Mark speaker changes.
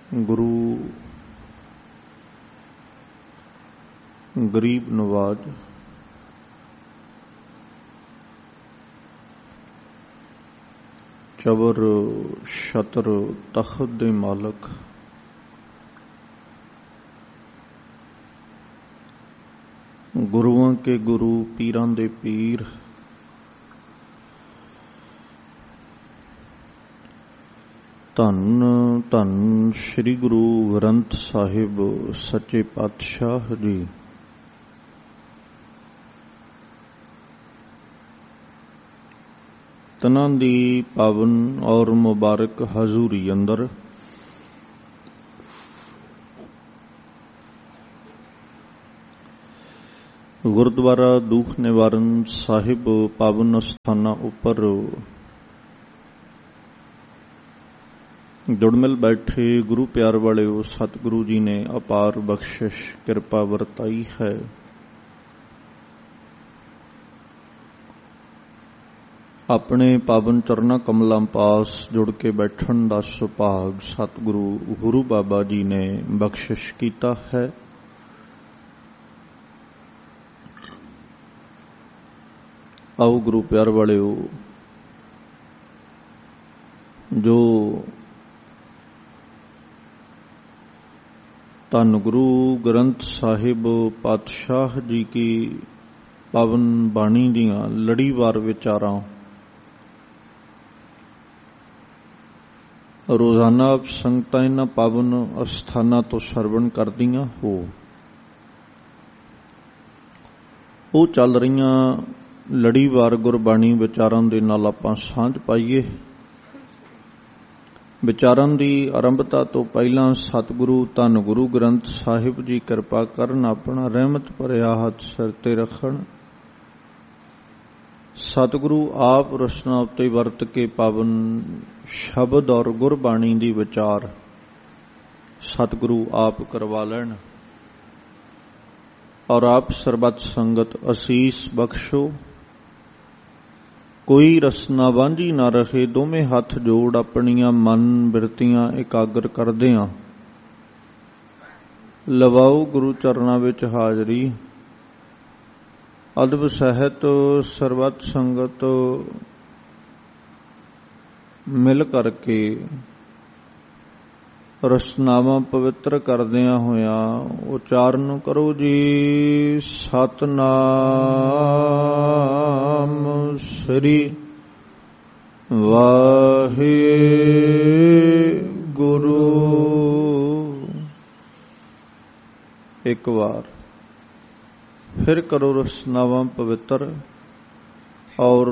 Speaker 1: गुरु गरीब नवाज चबर छतर तख्त दे मालक गुरुआं के गुरु पीरां दे पीर धन धन श्री गुरु ग्रंथ साहिब सच्चे पातशाह जी। तनां दी पावन और मुबारक हजूरी अंदर गुरुद्वारा दुख निवारण साहिब पावन स्थानां उपर जुड़मिल बैठे गुरु प्यार वाले सतगुरु जी ने अपार बख्शिश कृपा वरताई है। अपने पावन चरना कमलों पास जुड़ के बैठन दा सुभाग सतगुरु गुरु बाबा जी ने बख्शिश कीता है। आओ गुरु प्यार वाले जो धन गुरु ग्रंथ साहिब पातशाह जी की पावन बाणी दियां लड़ीवार विचारां रोजाना संगतां इन्हां पावन अस्थानां तो सरवण करदियां हो वो चल रहीआं लड़ीवार गुरबाणी विचारां दे नाल आपां सांझ पाईए। विचारां दी आरंभता तो पहला सतगुरु धन गुरु ग्रंथ साहिब जी कृपा करन अपना रहमत भरिया हथ सिर ते रखण। सतगुरु आप रसना उत्ते वरत के पावन शब्द और गुरबाणी दी विचार सतगुरु आप करवा लैण और आप सरबत संगत असीस बख्शो। कोई रसना वांझी ना रहे। दोवें हथ जोड़ अपनियां मन बिरतियां एकाग्र करदियां लवाओ गुरु चरणां विच हाजरी। अदब सहित सरबत संगत मिल करके रसनावां पवित्र करदियां होया उचारण करो जी सतनाम श्री वाहिगुरु। एक बार फिर करो रसनावां पवित्र और